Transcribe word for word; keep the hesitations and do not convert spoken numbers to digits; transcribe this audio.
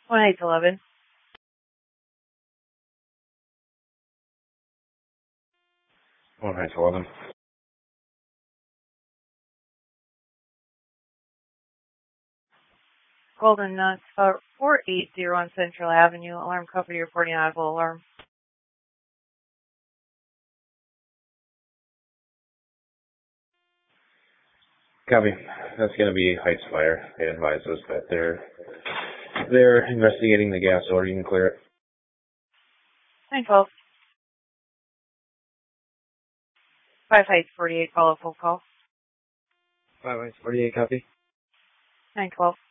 one eight eleven. one eight eleven. Golden Nuts, uh, four eight zero on Central Avenue. Alarm company reporting audible alarm. Copy. That's going to be Heights Fire. It advises that they're they're investigating the gas order. You can clear it. nine twelve. five Heights forty-eight, follow full call. five Heights forty-eight, copy. nine twelve.